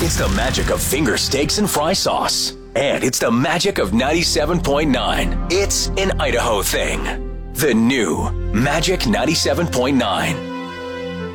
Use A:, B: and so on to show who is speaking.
A: It's the magic of finger steaks and fry sauce. And it's the magic of 97.9. It's an Idaho thing. The new Magic 97.9.